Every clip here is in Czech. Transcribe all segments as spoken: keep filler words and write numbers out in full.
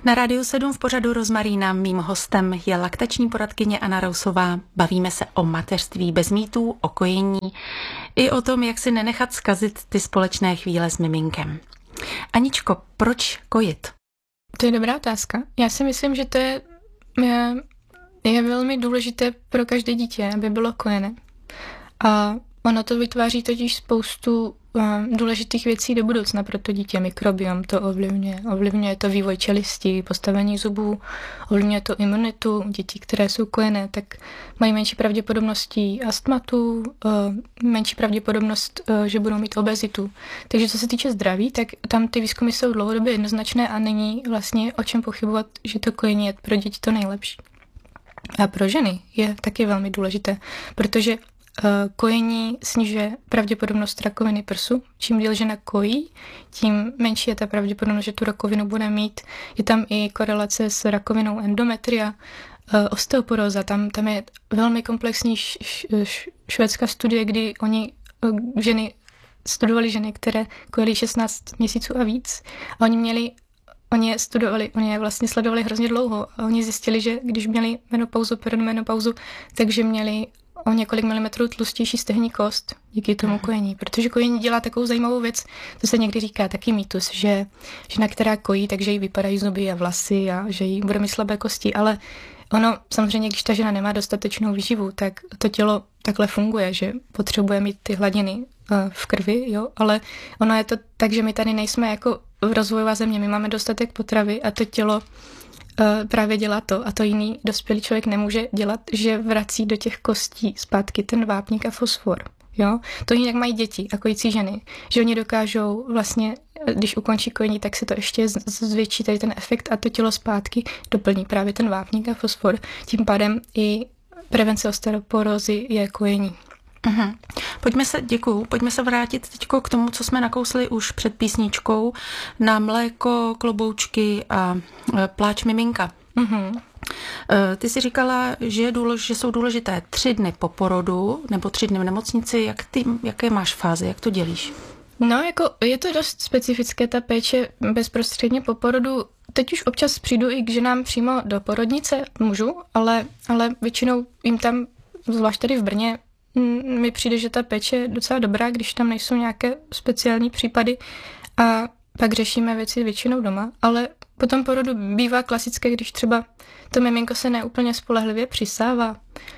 Na Rádiu sedm v pořadu Rozmarína mým hostem je laktační poradkyně Anna Rousová. Bavíme se o mateřství bez mýtů, o kojení i o tom, jak si nenechat zkazit ty společné chvíle s miminkem. Aničko, proč kojit? To je dobrá otázka. Já si myslím, že to je, je, je velmi důležité pro každé dítě, aby bylo kojené. A ono to vytváří totiž spoustu uh, důležitých věcí do budoucna pro to dítě. Mikrobiom to ovlivňuje. Ovlivňuje to vývoj čelistí, postavení zubů, ovlivňuje to imunitu. Děti, které jsou kojené, tak mají menší pravděpodobností astmatu, uh, menší pravděpodobnost, uh, že budou mít obezitu. Takže co se týče zdraví, tak tam ty výzkumy jsou dlouhodobě jednoznačné a není vlastně o čem pochybovat, že to kojení je pro děti to nejlepší. A pro ženy je taky velmi důležité, protože kojení snižuje pravděpodobnost rakoviny prsu. Čím díl žena kojí, tím menší je ta pravděpodobnost, že tu rakovinu bude mít. Je tam i korelace s rakovinou endometria, osteoporóza. Tam, tam je velmi komplexní š, š, švédská studie, kdy oni ženy studovali ženy, které kojily šestnáct měsíců a víc. A oni měli Oni je studovali, oni je vlastně sledovali hrozně dlouho a oni zjistili, že když měli menopauzu, perimenopauzu, takže měli o několik milimetrů tlustější stehní kost díky tomu kojení, protože kojení dělá takovou zajímavou věc, to se někdy říká taky mýtus, že žena, která kojí, takže jí vypadají zuby a vlasy a že jí bude mít slabé kosti, ale ono samozřejmě, když ta žena nemá dostatečnou výživu, tak to tělo takhle funguje, že potřebuje mít ty hladiny v krvi, jo, ale ono je to tak, že my tady nejsme jako v rozvojová země, my máme dostatek potravy a to tělo uh, právě dělá to a to jiný dospělý člověk nemůže dělat, že vrací do těch kostí zpátky ten vápník a fosfor. Jo? To jinak mají děti a kojící ženy, že oni dokážou vlastně, když ukončí kojení, tak se to ještě zvětší tady ten efekt a to tělo zpátky doplní právě ten vápník a fosfor. Tím pádem i prevence osteoporózy je kojení. Uhum. Pojďme se, děkuju, pojďme se vrátit teďko k tomu, co jsme nakousli už před písničkou, na mléko, kloboučky a pláč miminka. Uhum. Ty jsi říkala, že, je důlež, že jsou důležité tři dny po porodu nebo tři dny v nemocnici. Jak ty, jaké máš fáze, jak to dělíš? No, jako je to dost specifické, ta péče bezprostředně po porodu. Teď už občas přijdu i k ženám přímo do porodnice, můžu, ale, ale většinou jim tam, zvlášť tady v Brně, mi přijde, že ta péče je docela dobrá, když tam nejsou nějaké speciální případy a pak řešíme věci většinou doma, ale po tom porodu bývá klasické, když třeba to miminko se neúplně spolehlivě přisává.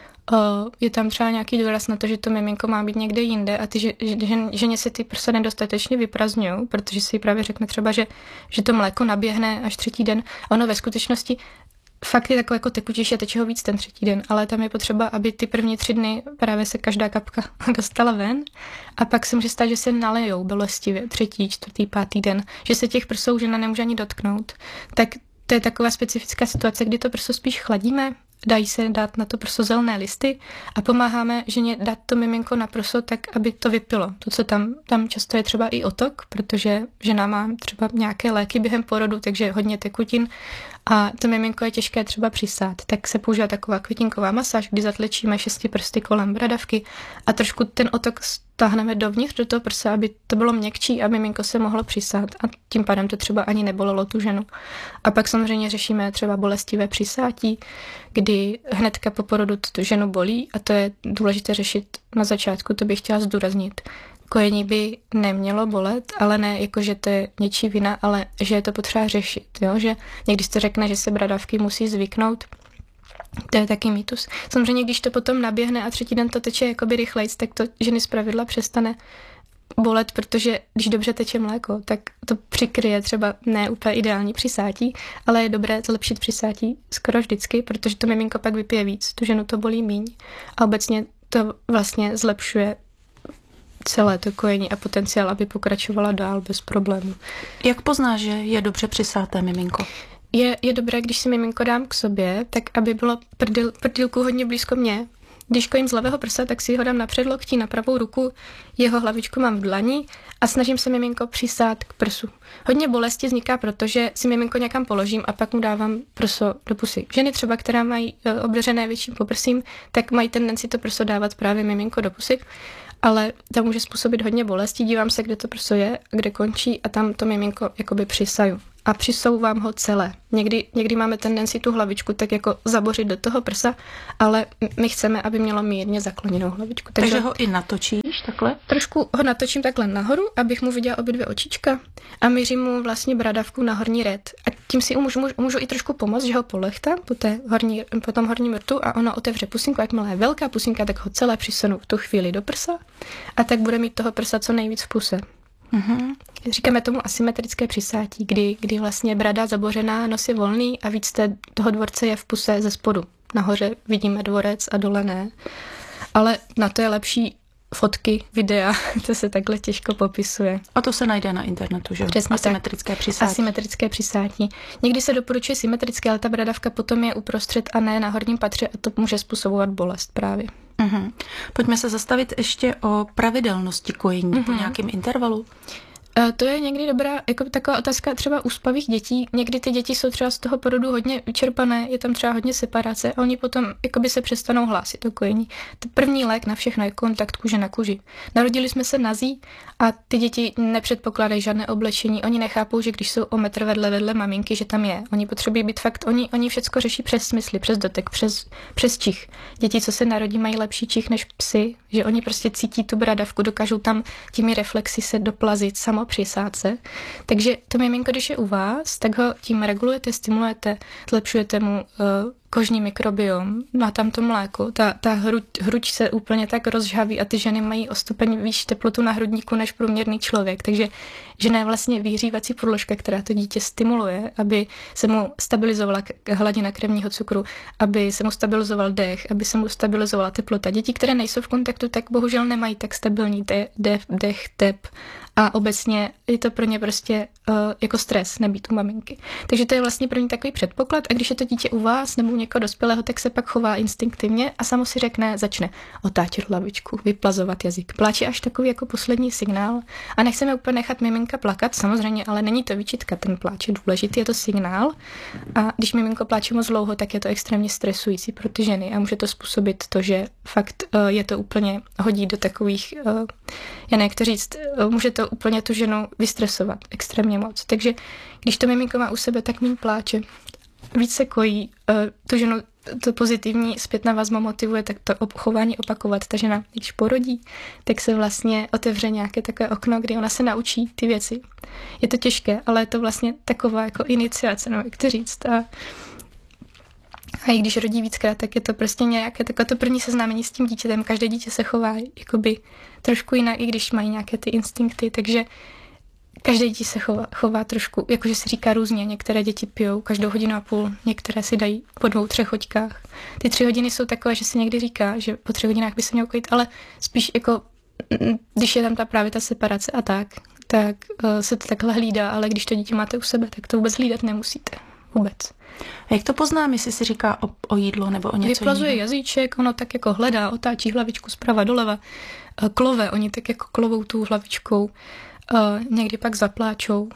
Je tam třeba nějaký důraz na to, že to miminko má být někde jinde a ty že, že, ženě se ty prsa nedostatečně vyprazňují, protože si právě řekne třeba, že, že to mléko naběhne až třetí den. Ono ve skutečnosti fakt je takové jako tekutější a teče ho víc ten třetí den, ale tam je potřeba, aby ty první tři dny právě se každá kapka dostala ven a pak se může stát, že se nalejou bolestivě třetí, čtvrtý, pátý den, že se těch prsou žena nemůže ani dotknout. Tak to je taková specifická situace, kdy to prso spíš chladíme, dají se dát na to prso zelené listy a pomáháme ženě dát to miminko na prso tak, aby to vypilo. To, co tam, tam často je třeba i otok, protože žena má třeba nějaké léky během porodu, takže hodně tekutin a to miminko je těžké třeba přisát. Tak se používá taková květinková masáž, kdy zatlečíme šesti prsty kolem bradavky a trošku ten otok stáhneme dovnitř do toho prsa, aby to bylo měkčí a miminko se mohlo přisát a tím pádem to třeba ani nebolelo tu ženu. A pak samozřejmě řešíme třeba bolestivé přisátí, kdy hnedka po porodu tu ženu bolí a to je důležité řešit na začátku, to bych chtěla zdůraznit. Kojení by nemělo bolet, ale ne jako, že to je něčí vina, ale že je to potřeba řešit. Jo? Že někdy se řekne, že se bradavky musí zvyknout, to je taky mýtus. Samozřejmě, když to potom naběhne a třetí den to teče jakoby rychlejc, tak to ženy zpravidla přestane bolet, protože když dobře teče mléko, tak to přikryje třeba ne úplně ideální přisátí, ale je dobré zlepšit přisátí skoro vždycky, protože to miminko pak vypije víc, tu ženu to bolí míň a obecně to vlastně zlepšuje celé to kojení a potenciál, aby pokračovala dál bez problémů. Jak poznáš, že je dobře přisáté miminko? Je, je dobré, když si miminko dám k sobě, tak aby bylo prdil, prdilku hodně blízko mě. Když kojím z levého prsa, tak si ho dám na předloktí, na pravou ruku, jeho hlavičku mám v dlani a snažím se miminko přisát k prsu. Hodně bolesti vzniká, protože si miminko někam položím a pak mu dávám prso do pusy. Ženy třeba, která mají obdařené větším poprsím, tak mají tendenci to prso dávat právě miminko do pusy, ale to může způsobit hodně bolesti. Dívám se, kde to prso je a kde končí a tam to miminko jakoby přisaju. a přisouvám ho celé. Někdy, někdy máme tendenci tu hlavičku tak jako zabořit do toho prsa, ale my chceme, aby mělo mírně zakloněnou hlavičku. Takže, Takže ho i natočíš takhle? Trošku ho natočím takhle nahoru, abych mu viděla obě dvě očička a mířím mu vlastně bradavku na horní red. A tím si můžu, můžu, můžu i trošku pomoct, že ho polechtám po, té horní, po tom horním rtu a ono otevře pusinku. Jakmile je velká pusinka, tak ho celé přisunu v tu chvíli do prsa a tak bude mít toho prsa co nejvíc v puse. Mm-hmm. Říkáme tomu asymetrické přisátí, kdy, kdy vlastně brada zabořená, nos je volný a víc té, toho dvorce je v puse ze spodu. Nahoře vidíme dvorec a dole ne. Ale na to je lepší fotky, videa, to se takhle těžko popisuje. A to se najde na internetu, že? Přesně asymetrické tak. přisátí. Asymetrické přisátí. Někdy se doporučuje symetrické, ale ta bradavka potom je uprostřed a ne na horním patře a to může způsobovat bolest právě. Uhum. Pojďme se zastavit ještě o pravidelnosti kojení uhum. po nějakém intervalu. To je někdy dobrá, jako taková otázka třeba u spavých dětí. Někdy ty děti jsou třeba z toho porodu hodně vyčerpané, je tam třeba hodně separace a oni potom jakoby se přestanou hlásit o kojení. To první lék na všechno je kontakt kůže na kůži. Narodili jsme se nazí a ty děti nepředpokládají žádné oblečení. Oni nechápou, že když jsou o metr vedle vedle maminky, že tam je. Oni potřebují být fakt, oni, oni všecko řeší přes smysly, přes dotek, přes, přes čich. Děti, co se narodí, mají lepší čich než psy, že oni prostě cítí tu bradavku, dokážou tam těmi reflexy se doplazit samo při sádce. Takže to miminko, když je u vás, tak ho tím regulujete, stimulujete, zlepšujete mu uh, kožní mikrobiom, má tam to mléko, ta, ta hruď, hruď se úplně tak rozžhaví a ty ženy mají o stupeň výš teplotu na hrudníku než průměrný člověk, takže žena je vlastně vyhřívací podložka, která to dítě stimuluje, aby se mu stabilizovala hladina krevního cukru, aby se mu stabilizoval dech, aby se mu stabilizovala teplota. Děti, které nejsou v kontaktu, tak bohužel nemají tak stabilní dech, dech tep a obecně je to pro ně prostě uh, jako stres nebýt u maminky. Takže to je vlastně pro ně takový předpoklad a když je to dítě u vás nebo u někoho dospělého, tak se pak chová instinktivně a samo si řekne, začne otáčet hlavičku, vyplazovat jazyk. Pláč je až takový jako poslední signál a nechceme úplně nechat miminka plakat, samozřejmě, ale není to výčitka, ten pláč je důležitý, je to signál a když miminko pláče moc dlouho, tak je to extrémně stresující pro ty ženy a může to způsobit to, že fakt uh, je to úplně hodí do takových, uh, já jak to říct, uh, může to úplně tu ženu vystresovat extrémně moc. Takže když to miminko má u sebe, tak méně pláče, víc se kojí, uh, tu ženu to pozitivní zpětná vazba motivuje tak to chování opakovat. Ta žena, když porodí, tak se vlastně otevře nějaké takové okno, kdy ona se naučí ty věci. Je to těžké, ale je to vlastně taková jako iniciace, no, jak to říct. A, a i když rodí víckrát, tak je to prostě nějaké takové to první seznámení s tím dítětem. Každé dítě se chová jakoby trošku jinak, i když mají nějaké ty instinkty, takže každé dítě se chová, chová trošku, jakože se říká různě. Některé děti pijou každou hodinu a půl, některé si dají po dvou, třech hoďkách. Ty tři hodiny jsou takové, že se někdy říká, že po třech hodinách by se mělo kojit, ale spíš jako, když je tam ta právě ta separace a tak, tak uh, se to takhle hlídá, ale když to dítě máte u sebe, tak to vůbec hlídat nemusíte. Vůbec. A jak to poznám, jestli si říká o, o jídlo nebo o něco Vyplazuje jiného? jazyček, ono tak jako hledá, otáčí hlavičku zprava doleva, klove, oni tak jako klovou tu hlavičkou, Uh, někdy pak zapláčou.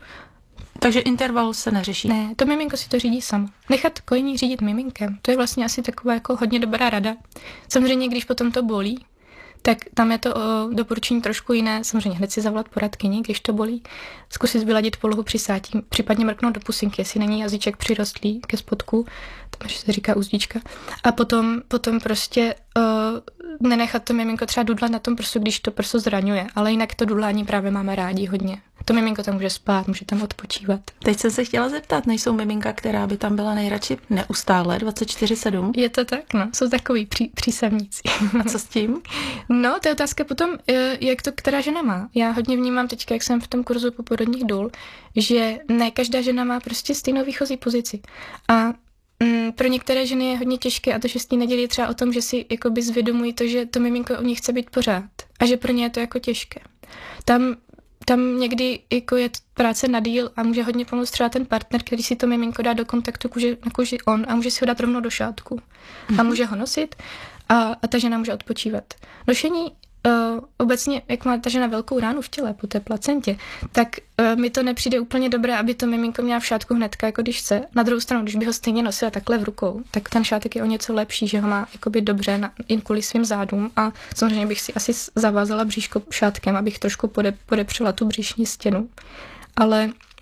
Takže interval se neřeší? Ne, to miminko si to řídí samo. Nechat kojení řídit miminkem, to je vlastně asi taková jako hodně dobrá rada. Samozřejmě, když potom to bolí, tak tam je to o doporučení trošku jiné. Samozřejmě hned si zavolat poradkyni, když to bolí. Zkusit vyladit polohu přisátí, případně mrknout do pusinky, jestli není jazyček přirostlý ke spodku, tam se říká uzdička. A potom, potom prostě uh, nenechat to miminko třeba dudlat na tom prsu, když to prso zraňuje. Ale jinak to dudlání právě máme rádi hodně. To miminko tam může spát, může tam odpočívat. Teď jsem se chtěla zeptat, nejsou miminka, která by tam byla nejradši neustále, dvacet čtyři sedm? Je to tak, no. Jsou takový pří, přísavníci. A co s tím? No, to je otázka potom, jak to která žena má. Já hodně vnímám teďka, jak jsem v tom kurzu poporodních důl, že ne každá žena má prostě stejnou výchozí pozici. A mm, pro některé ženy je hodně těžké a to šestý nedělí je třeba o tom, že si jakoby zvědomují to, že to miminko u nich chce být pořád a že pro ně je to jako těžké. Tam Tam někdy jako je práce na díl a může hodně pomoct třeba ten partner, který si to miminko dá do kontaktu kůže, na kůži on a může si ho dát rovnou do šátku. Mm-hmm. A může ho nosit a, a ta žena může odpočívat. Nošení uh, obecně, jak má ta žena velkou ránu v těle po té placentě, tak uh, mi to nepřijde úplně dobré, aby to miminko měla v šátku hnedka, jako když chce. Na druhou stranu, když by ho stejně nosila takhle v rukou, tak ten šátek je o něco lepší, že ho má jakoby dobře na, jen kvůli svým zádům a samozřejmě bych si asi zavázala bříško šátkem, abych trošku pode, podepřela tu břišní stěnu. Ale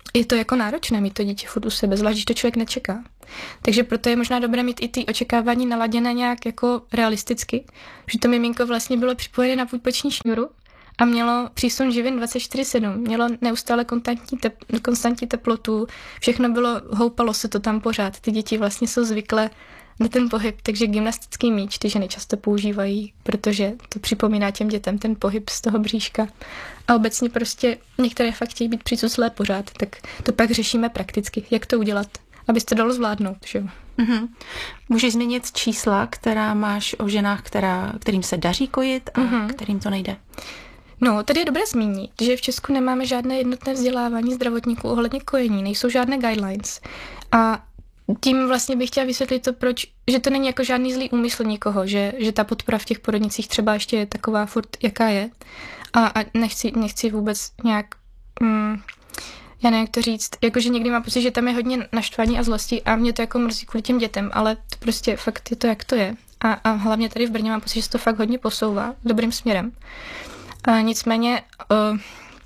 je to jako náročné mít to dítě furt u sebe, zvlášť, když to člověk nečeká. Takže proto je možná dobré mít i ty očekávání naladěné nějak jako realisticky, že to miminko vlastně bylo připojené na půjpoční šňůru a mělo přísun živin dvacet čtyři sedm, mělo neustále konstantní, tep, konstantní teplotu, všechno bylo, houpalo se to tam pořád. Ty děti vlastně jsou zvyklé na ten pohyb, takže gymnastický míč ty ženy často používají, protože to připomíná těm dětem ten pohyb z toho bříška. A obecně prostě některé fakt chtějí být přicuclé pořád, tak to pak řešíme prakticky, jak to udělat, aby to dalo zvládnout. Že? Mm-hmm. Můžeš změnit čísla, která máš o ženách, která, kterým se daří kojit a mm-hmm. kterým to nejde? No, tady je dobré zmínit, že v Česku nemáme žádné jednotné vzdělávání zdravotníků ohledně kojení, nejsou žádné guidelines. A tím vlastně bych chtěla vysvětlit to, proč, že to není jako žádný zlý úmysl nikoho, že, že ta podpora v těch porodnicích třeba ještě je taková furt, jaká je. A, a nechci, nechci vůbec nějak, mm, já nevím, jak to říct, jakože někdy mám pocit, že tam je hodně naštvání a zlosti a mě to jako mrzí kvůli těm dětem, ale to prostě fakt je to, jak to je. A, a hlavně tady v Brně mám pocit, že se to fakt hodně posouvá dobrým směrem. A nicméně uh,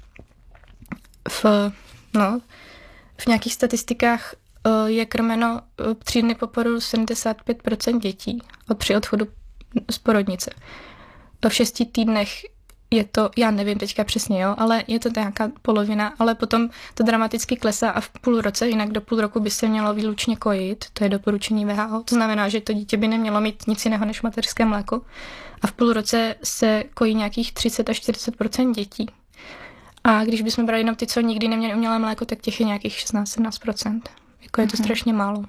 v, no, v nějakých statistikách uh, je krmeno uh, tři dny po porodu sedmdesát pět procent dětí od při odchodu z porodnice. V šesti týdnech je to, já nevím teďka přesně, jo, ale je to nějaká polovina, ale potom to dramaticky klesá a v půl roce, jinak do půl roku by se mělo výlučně kojit, to je doporučení W H O, to znamená, že to dítě by nemělo mít nic jiného než mateřské mléko a v půl roce se kojí nějakých třicet až čtyřicet procent dětí. A když bychom brali jenom ty, co nikdy neměli umělé mléko, tak těch je nějakých šestnáct až sedmnáct procent. Jako je to mm-hmm. strašně málo.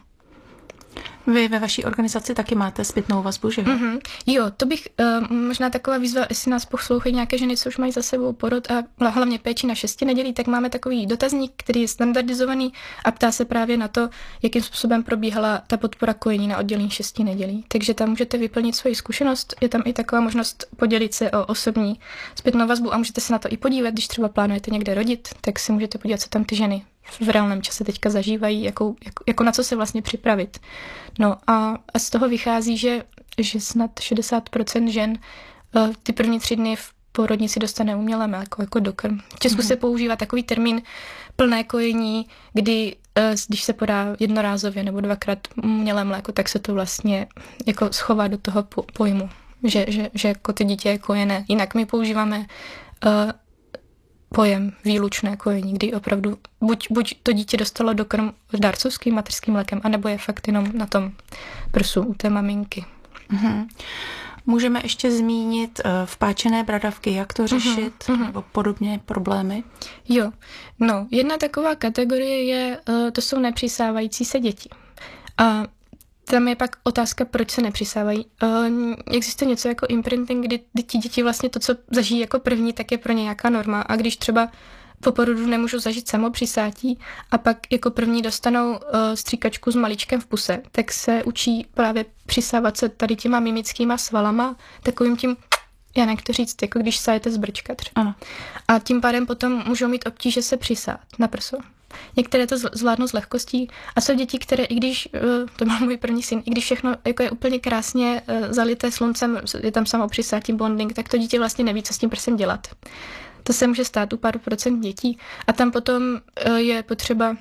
Vy ve vaší organizaci taky máte zpětnou vazbu, že? Mm-hmm. Jo, to bych uh, možná taková výzva, jestli nás poslouchají nějaké ženy, co už mají za sebou porod a hlavně péči na šesti nedělí, tak máme takový dotazník, který je standardizovaný a ptá se právě na to, jakým způsobem probíhala ta podpora kojení na oddělení šesti nedělí. Takže tam můžete vyplnit svoji zkušenost, je tam i taková možnost podělit se o osobní zpětnou vazbu a můžete se na to i podívat, když třeba plánujete někde rodit, tak se můžete podívat, co tam ty ženy v reálném čase teďka zažívají, jakou, jako, jako na co se vlastně připravit. No a, a z toho vychází, že, že snad šedesát procent žen uh, ty první tři dny v porodnici dostane umělé mléko jako dokrm. V Česku mm-hmm. se používá takový termín plné kojení, kdy uh, když se podá jednorázově nebo dvakrát umělé mléko, tak se to vlastně jako schová do toho po, pojmu, že, že, že jako ty dítě je kojené. Jinak my používáme uh, pojem výlučné kojení, kdy opravdu buď, buď to dítě dostalo dokrm dárcovským mateřským mlékem, anebo je fakt jenom na tom prsu u té maminky. Mm-hmm. Můžeme ještě zmínit uh, vpáčené bradavky, jak to řešit, mm-hmm. nebo podobně problémy? Jo, no, jedna taková kategorie je, uh, to jsou nepřisávající se děti. A tam je pak otázka, proč se nepřisávají. Uh, existuje něco jako imprinting, kdy ti děti vlastně to, co zažijí jako první, tak je pro ně nějaká norma. A když třeba po porodu nemůžu zažít samopřisátí a pak jako první dostanou uh, stříkačku s maličkem v puse, tak se učí právě přisávat se tady těma mimickýma svalama, takovým tím, já nevím, to říct, jako když sajete z brčka třeba. Ano. A tím pádem potom můžou mít obtíže se přisát na prso. Některé to zvládnou s lehkostí a jsou děti, které, i když, to byl můj první syn, i když všechno jako je úplně krásně zalité sluncem, je tam samopřisátí, bonding, tak to dítě vlastně neví, co s tím prsem dělat. To se může stát u pár procent dětí a tam potom je potřeba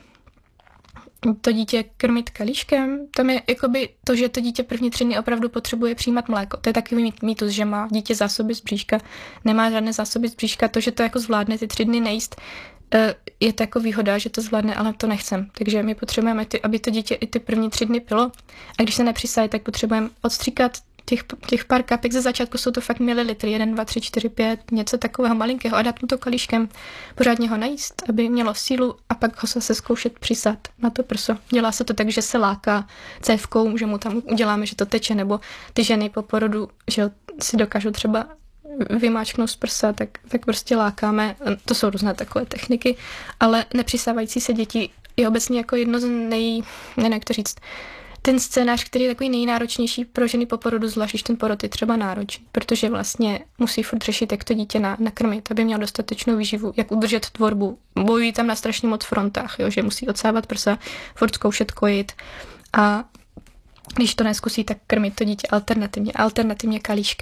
to dítě krmit kalíškem. Tam je jakoby to, že to dítě první tři dny opravdu potřebuje přijímat mléko. To je takový mýtus, že má dítě zásoby z bříška, nemá žádné zásoby z bříška. To, že to jako zvládne ty tři dny nejíst, je to jako výhoda, že to zvládne, ale to nechcem. Takže my potřebujeme, ty, aby to dítě i ty první tři dny pilo. A když se nepřisaje, tak potřebujeme odstříkat těch, těch pár kapek. Ze začátku jsou to fakt mililitry, jeden, dva, tři, čtyři, pět, něco takového malinkého a dát mu to kalíškem, pořádně ho najíst, aby mělo sílu a pak ho se zkoušet přisát na to prso. Dělá se to tak, že se láká cévkou, že mu tam uděláme, že to teče, nebo ty ženy po porodu, že si dokážou třeba vymáčknout z prsa, tak, tak prostě lákáme. To jsou různé takové techniky, ale nepřisávající se děti je obecně jako jedno z nej... nevím, jak to říct, ten scénář, který je takový nejnáročnější pro ženy po porodu, zvlášť když ten porod je třeba náročný, protože vlastně musí furt řešit, jak to dítě na, nakrmit, aby měl dostatečnou výživu, jak udržet tvorbu. Bojují tam na strašně moc frontách, jo, že musí odsávat prsa, furt zkoušet kojit a když to neskusí, tak krmit to dítě alternativně, alternativně kalíškem.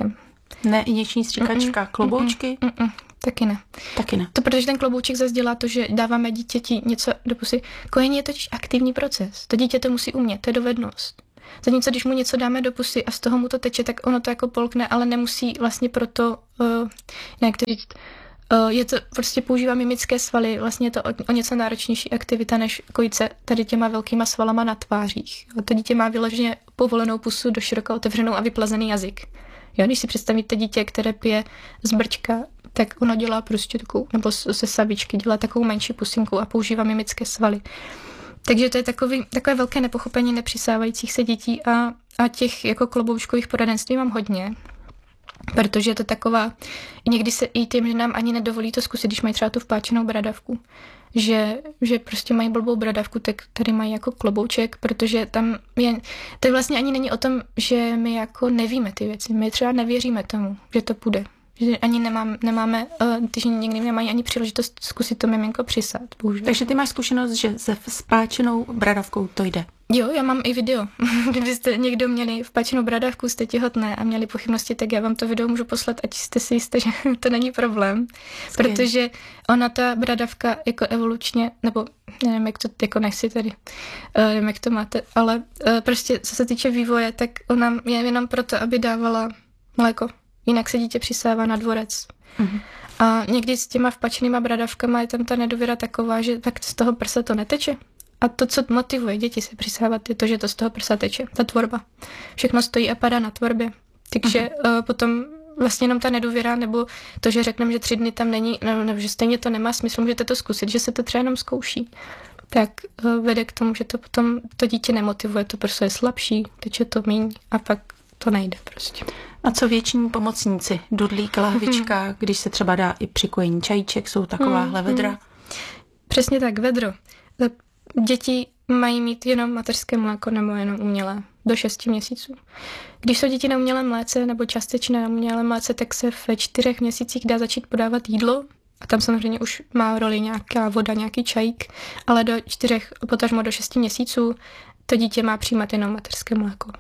Ne, injekční stříkačka, mm-mm, kloboučky? Mm-mm, mm-mm, taky ne. Taky ne. To protože ten klobouček zase dělá to, že dáváme dítěti něco do pusy. Kojení je totiž aktivní proces. To dítě to musí umět, to je dovednost. Zatímco, když mu něco dáme do pusy a z toho mu to teče, tak ono to jako polkne, ale nemusí vlastně proto, uh, jak to říct, uh, je to, prostě používá mimické svaly, vlastně je to o, o něco náročnější aktivita, než kojit se tady těma velkýma svalama na tvářích. To dítě má vyloženě povolenou pusu, do široko otevřenou a vyplazený jazyk. Jo, když si představíte dítě, které pije z brčka, tak ono dělá prostě takovou, nebo se sabičky, dělá takovou menší pusinku a používá mimické svaly. Takže to je takový, takové velké nepochopení nepřisávajících se dětí a, a těch jako kloboučkových poradenství mám hodně, protože je to taková, někdy se i tím, že nám ani nedovolí to zkusit, když mají třeba tu vpáčenou bradavku, že, že prostě mají blbou bradavku, tak tady mají jako klobouček, protože tam je, to vlastně ani není o tom, že my jako nevíme ty věci, my třeba nevěříme tomu, že to půjde. Že ani nemám, nemáme, uh, ty že někdy nemají ani příležitost zkusit to miminko přisát. Bohužel. Takže ty máš zkušenost, že se spáčenou bradavkou to jde. Jo, já mám i video. Kdybyste někdo měli vpáčenou bradavku, jste těhotné a měli pochybnosti, tak já vám to video můžu poslat, ať jste si jistí, že to není problém. Skvěle. Protože ona ta bradavka jako evolučně, nebo nevím, jak to, jako nechci tady, uh, nevím, jak to máte, ale uh, prostě co se týče vývoje, tak ona je jenom proto, aby dávala mléko. Jinak se dítě přisává na dvorec. Mm-hmm. A někdy s těma vpačenýma bradavkama je tam ta nedůvěra taková, že tak z toho prsa to neteče. A to, co motivuje děti se přisávat, je to, že to z toho prsa teče. Ta tvorba. Všechno stojí a padá na tvorbě. Takže mm-hmm. uh, potom vlastně jenom ta nedůvěra, nebo to, že řekneme, že tři dny tam není, nebo, nebo že stejně to nemá smysl, můžete to zkusit, že se to třeba jenom zkouší. Tak uh, vede k tomu, že to potom to dítě nemotivuje, to prso je slabší, teče to míň a pak to nejde prostě. A co věční pomocníci? Dudlík, lahvička, hmm. když se třeba dá i při kojení čajíček, jsou takováhle hmm. vedra? Přesně tak, vedro. Děti mají mít jenom mateřské mléko nebo jenom umělé do šesti měsíců. Když jsou děti na umělém mléce nebo částečně na umělém mléce, tak se ve čtyřech měsících dá začít podávat jídlo a tam samozřejmě už má roli nějaká voda, nějaký čajík, ale do čtyřech, potažmo do šesti měsíců to dítě má přijímat jenom mateřské mléko.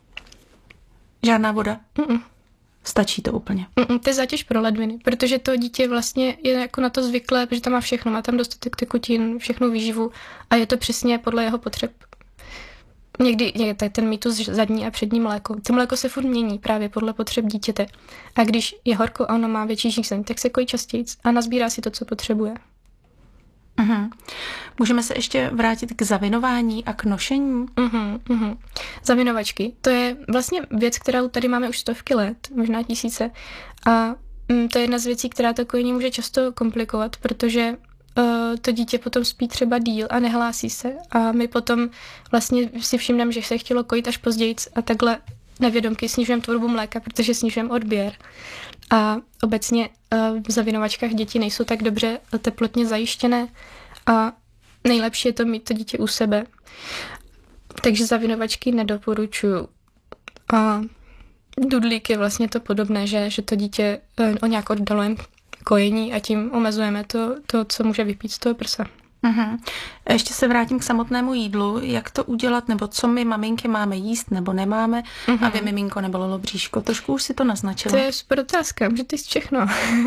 Žádná voda? Mm-mm. Stačí to úplně? Mm-mm, to je zátěž pro ledviny, protože to dítě vlastně je jako na to zvyklé, protože tam má všechno, má tam dostatek tekutin, všechnou výživu a je to přesně podle jeho potřeb. Někdy je tady ten mýtus zadní a přední mléko. To mléko se furt mění právě podle potřeb dítěte. A když je horko a ono má větší žízeň, tak se kojí častěji a nazbírá si to, co potřebuje. Uhum. Můžeme se ještě vrátit k zavinování a k nošení? Uhum, uhum. Zavinovačky. To je vlastně věc, kterou tady máme už stovky let, možná tisíce. A mm, to je jedna z věcí, která to kojení může často komplikovat, protože uh, to dítě potom spí třeba díl a nehlásí se. A my potom vlastně si všimneme, že se chtělo kojit až později a takhle nevědomky snižujeme tvorbu mléka, protože snižujeme odběr. A obecně uh, v zavinovačkách děti nejsou tak dobře teplotně zajištěné a nejlepší je to mít to dítě u sebe. Takže zavinovačky nedoporučuju. A dudlík je vlastně to podobné, že, že to dítě uh, o nějak oddalujeme kojení a tím omezujeme to, to, co může vypít z toho prsa. Uhum. Ještě se vrátím k samotnému jídlu. Jak to udělat, nebo co my maminky máme jíst, nebo nemáme, uhum. aby miminko nebolelo bříško? Trošku už si to naznačila. To je super otázka, můžete jíst všechno.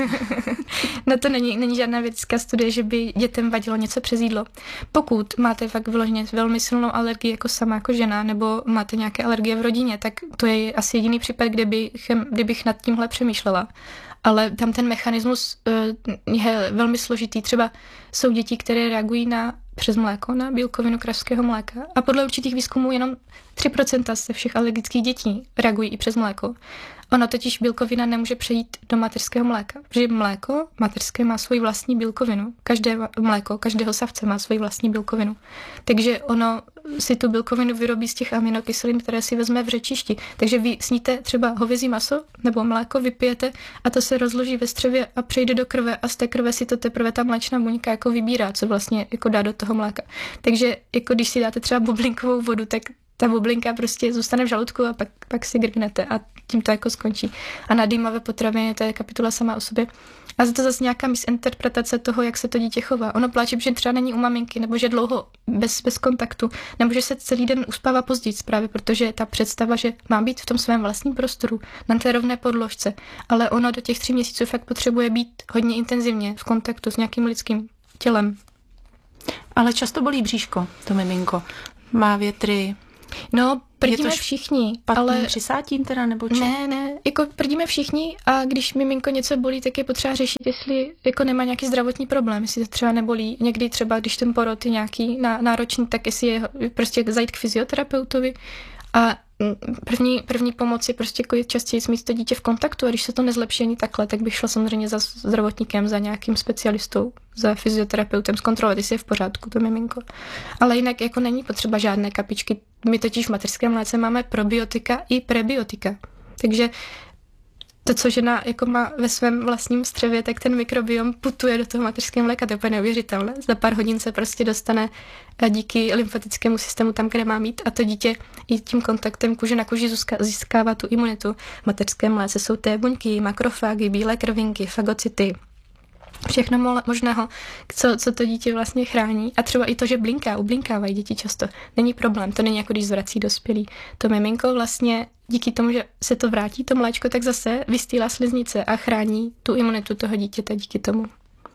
Na to není, není žádná vědecká studie, že by dětem vadilo něco přes jídlo. Pokud máte fakt vyloženě velmi silnou alergii jako sama jako žena, nebo máte nějaké alergie v rodině, tak to je asi jediný případ, kde bych, kdybych nad tímhle přemýšlela. Ale tam ten mechanismus uh, je velmi složitý. Třeba jsou děti, které reagují na přes mléko, na bílkovinu kravského mléka. A podle určitých výzkumů jenom tři procenta ze všech alergických dětí reagují i přes mléko. Ono totiž bílkovina nemůže přejít do mateřského mléka. Protože mléko mateřské má svoji vlastní bílkovinu. Každé mléko, každého savce má svoji vlastní bílkovinu. Takže ono si tu bílkovinu vyrobí z těch aminokyselin, které si vezme v řečišti. Takže vy sníte třeba hovězí maso nebo mléko, vypijete a to se rozloží ve střevě a přejde do krve a z té krve si to teprve ta mléčná buňka jako vybírá, co vlastně jako dá do toho mléka. Takže jako když si dáte třeba bublinkovou vodu, tak ta bublinka prostě zůstane v žaludku a pak, pak si grgnete a tím to jako skončí. A na dýmavé potraviny, to je kapitola sama o sobě. A za to zase nějaká misinterpretace toho, jak se to dítě chová. Ono pláče, že třeba není u maminky, nebo že dlouho bez, bez kontaktu, nebo že se celý den uspává později, právě protože ta představa, že má být v tom svém vlastním prostoru, na té rovné podložce, ale ono do těch tří měsíců fakt potřebuje být hodně intenzivně v kontaktu s nějakým lidským tělem. Ale často bolí bříško, to miminko. Má větry. No, prdíme všichni, ale... přisátím teda, nebo či? Ne, ne, jako prdíme všichni a když miminko něco bolí, tak je potřeba řešit, jestli jako nemá nějaký zdravotní problém, jestli to třeba nebolí. Někdy třeba, když ten porod je nějaký náročný, tak jestli je prostě zajít k fyzioterapeutovi a První, první pomoc je prostě jako častěji mít to dítě v kontaktu a když se to nezlepší ani takhle, tak bych šla samozřejmě za zdravotníkem, za nějakým specialistou, za fyzioterapeutem zkontrolovat, jestli je v pořádku to miminko. Ale jinak jako není potřeba žádné kapičky. My totiž v mateřském mléce máme probiotika i prebiotika. Takže to, co žena jako má ve svém vlastním střevě, tak ten mikrobiom putuje do toho mateřského mléka, to je úplně neuvěřitelné. Za pár hodin se prostě dostane díky lymfatickému systému tam, kde má mít a to dítě i tím kontaktem kůže na kůži získává tu imunitu. V mateřském mléce jsou té buňky, makrofágy, bílé krvinky, fagocyty, všechno možného, co, co to dítě vlastně chrání. A třeba i to, že blinká, ublinkávají děti často. Není problém, to není jako když zvrací dospělý. To miminko vlastně díky tomu, že se to vrátí, to mléčko, tak zase vystýlá sliznice a chrání tu imunitu toho dítěte díky tomu.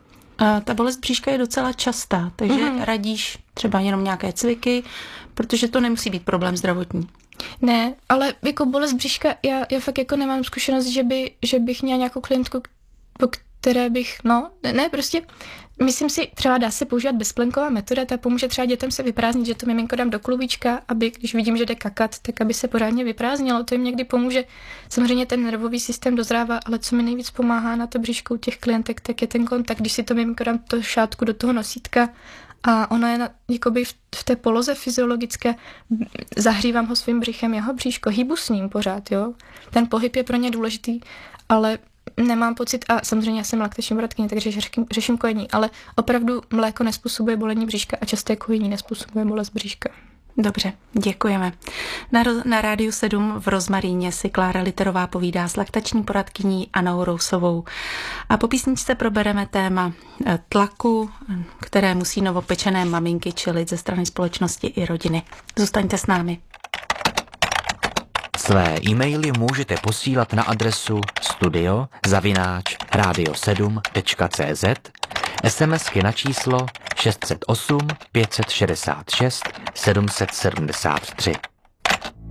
A ta bolest bříška je docela častá, takže mm-hmm. radíš třeba jenom nějaké cviky, protože to nemusí být problém zdravotní. Ne, ale jako bolest bříška, já, já fakt jako nemám zkušenost, že, by, že bych měla nějakou klientku, po které bych, no, ne, prostě myslím si, třeba dá se používat bezplenková metoda, ta pomůže třeba dětem se vyprázdnit, že to miminko dám do klubíčka, aby, když vidím, že jde kakat, tak aby se pořádně vyprázdnilo, to jim někdy pomůže. Samozřejmě ten nervový systém dozrává, ale co mi nejvíc pomáhá na to bříško u těch klientek, tak je ten kontakt, když si to miminko dám to šátku do toho nosítka a ono je na, jakoby v, v té poloze fyziologické, zahřívám ho svým břichem, jeho bříško, hýbu s ním pořád, jo. Ten pohyb je pro ně důležitý, ale nemám pocit, a samozřejmě já jsem laktační poradkyně, takže řeším, řeším kojení, ale opravdu mléko nezpůsobuje bolení bříška a časté kojení nezpůsobuje bolest bříška. Dobře, děkujeme. Na, na Rádiu sedm v Rozmaríně si Klára Literová povídá s laktační poradkyní Annou Rousovou. A po písničce probereme téma tlaku, které musí novopečené maminky čelit ze strany společnosti i rodiny. Zůstaňte s námi. Své e-maily můžete posílat na adresu studio zavináč radio sedm tečka cé zet, SMSky na číslo šest set osm pět set šedesát šest sedm set sedmdesát tři.